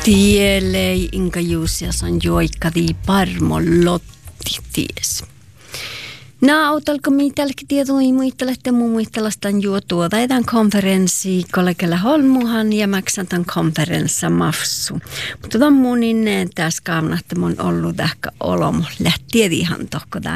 Tielei inka juusias on joikkadi parmo lotti ties. Nautalko miitälläkin tietoja muistelette muistelastan juotua taidan konferenssi kollegalla Holmuhan ja maksantan konferenssa mafsu. Mutta ton munin tässä kaavnahtemon ollut ehkä olomo lähtiedihan tohko